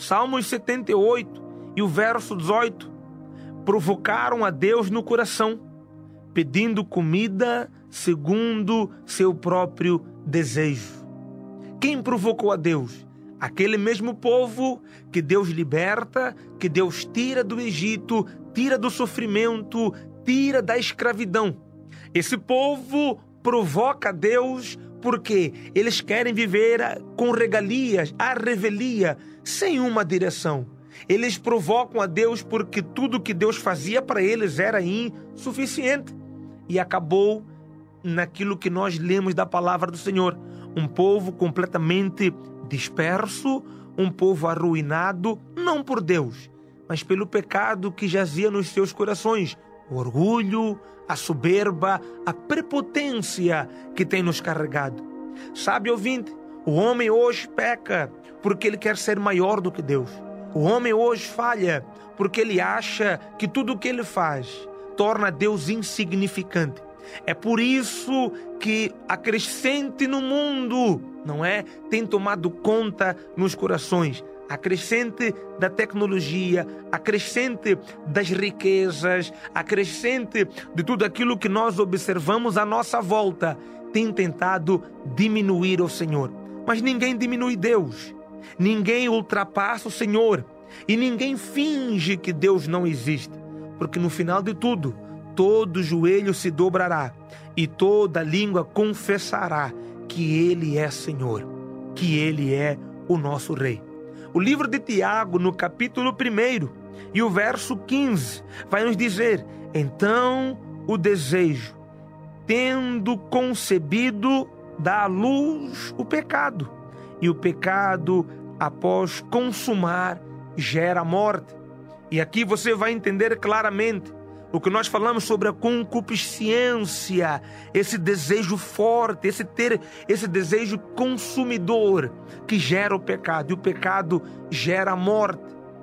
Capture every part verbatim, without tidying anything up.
Salmos setenta e oito e o verso dezoito. Provocaram a Deus no coração, pedindo comida segundo seu próprio desejo. Quem provocou a Deus? Aquele mesmo povo que Deus liberta, que Deus tira do Egito, tira do sofrimento, tira da escravidão. Esse povo provoca a Deus porque eles querem viver com regalias, à revelia, sem uma direção. Eles provocam a Deus porque tudo que Deus fazia para eles era insuficiente. E acabou naquilo que nós lemos da palavra do Senhor. Um povo completamente disperso, um povo arruinado, não por Deus, mas pelo pecado que jazia nos seus corações. O orgulho, a soberba, a prepotência que tem nos carregado. Sabe, ouvinte, o homem hoje peca porque ele quer ser maior do que Deus. O homem hoje falha porque ele acha que tudo o que ele faz torna Deus insignificante. É por isso que a crescente no mundo, não é? Tem tomado conta nos corações. A crescente da tecnologia, a crescente das riquezas, a crescente de tudo aquilo que nós observamos à nossa volta, tem tentado diminuir o Senhor. Mas ninguém diminui Deus, ninguém ultrapassa o Senhor e ninguém finge que Deus não existe, porque no final de tudo, todo joelho se dobrará e toda língua confessará que Ele é Senhor, que Ele é o nosso Rei. O livro de Tiago, no capítulo primeiro e o verso quinze, vai nos dizer: então o desejo, tendo concebido, dá à luz o pecado, e o pecado, após consumar, gera morte. E aqui você vai entender claramente o que nós falamos sobre a concupiscência, esse desejo forte, esse ter, esse desejo consumidor que gera o pecado, e o pecado gera a morte.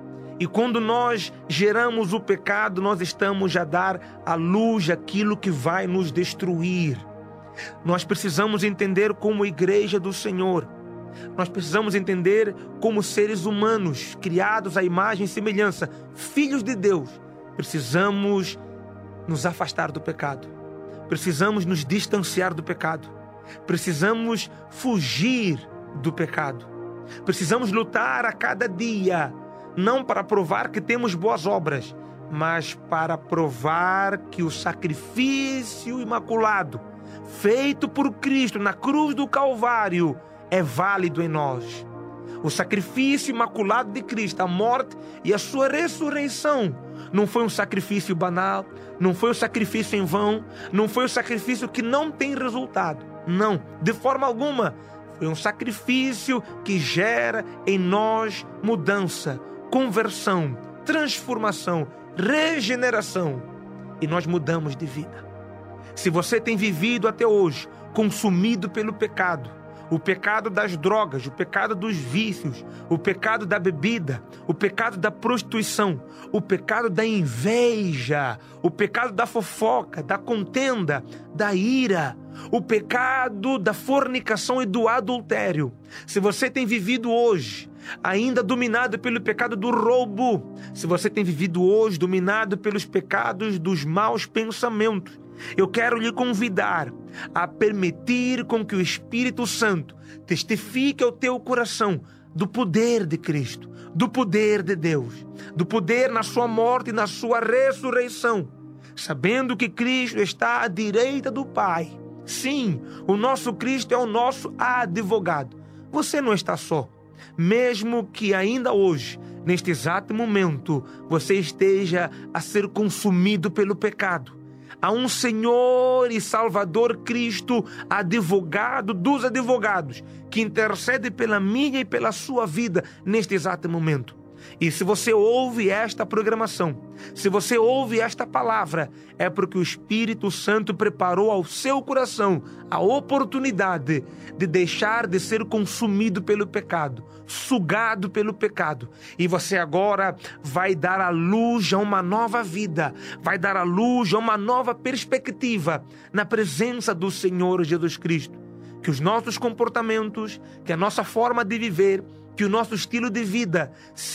E quando nós geramos o pecado, nós estamos a dar à luz aquilo que vai nos destruir. Nós precisamos entender como igreja do Senhor, nós precisamos entender como seres humanos, criados à imagem e semelhança, filhos de Deus, precisamos nos afastar do pecado, precisamos nos distanciar do pecado, precisamos fugir do pecado, precisamos lutar a cada dia, não para provar que temos boas obras, mas para provar que o sacrifício imaculado, feito por Cristo na cruz do Calvário, é válido em nós. O sacrifício imaculado de Cristo, a morte e a sua ressurreição, não foi um sacrifício banal, não foi um sacrifício em vão, não foi um sacrifício que não tem resultado. Não, de forma alguma. Foi um sacrifício que gera em nós mudança, conversão, transformação, regeneração. E nós mudamos de vida. Se você tem vivido até hoje consumido pelo pecado, o pecado das drogas, o pecado dos vícios, o pecado da bebida, o pecado da prostituição, o pecado da inveja, o pecado da fofoca, da contenda, da ira, o pecado da fornicação e do adultério. Se você tem vivido hoje ainda dominado pelo pecado do roubo, se você tem vivido hoje dominado pelos pecados dos maus pensamentos, eu quero lhe convidar a permitir com que o Espírito Santo testifique ao teu coração do poder de Cristo, do poder de Deus, do poder na sua morte e na sua ressurreição, sabendo que Cristo está à direita do Pai. Sim, o nosso Cristo é o nosso advogado. Você não está só. Mesmo que ainda hoje, neste exato momento, você esteja a ser consumido pelo pecado, há um Senhor e Salvador Cristo, advogado dos advogados, que intercede pela minha e pela sua vida neste exato momento. E se você ouve esta programação, se você ouve esta palavra, é porque o Espírito Santo preparou ao seu coração a oportunidade de deixar de ser consumido pelo pecado, sugado pelo pecado. E você agora vai dar à luz a uma nova vida, vai dar à luz a uma nova perspectiva na presença do Senhor Jesus Cristo. Que os nossos comportamentos, que a nossa forma de viver, que o nosso estilo de vida